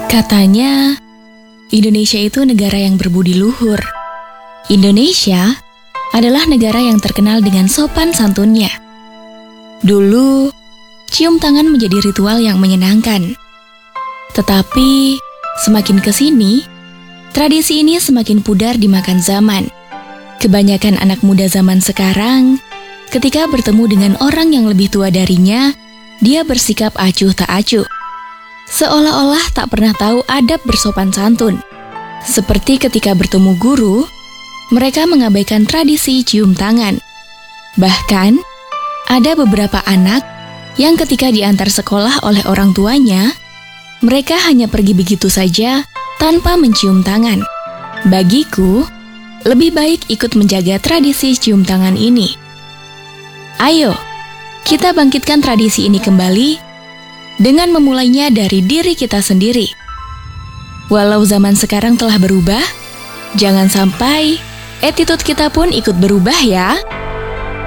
Katanya, Indonesia itu negara yang berbudi luhur. Indonesia adalah negara yang terkenal dengan sopan santunnya. Dulu, cium tangan menjadi ritual yang menyenangkan. Tetapi, semakin kesini, tradisi ini semakin pudar dimakan zaman. Kebanyakan anak muda zaman sekarang, ketika bertemu dengan orang yang lebih tua darinya, dia bersikap acuh tak acuh. Seolah-olah tak pernah tahu adab bersopan santun. Seperti ketika bertemu guru, mereka mengabaikan tradisi cium tangan. Bahkan, ada beberapa anak yang ketika diantar sekolah oleh orang tuanya, mereka hanya pergi begitu saja tanpa mencium tangan. Bagiku, lebih baik ikut menjaga tradisi cium tangan ini. Ayo, kita bangkitkan tradisi ini kembali dengan memulainya dari diri kita sendiri. Walau zaman sekarang telah berubah, jangan sampai attitude kita pun ikut berubah ya.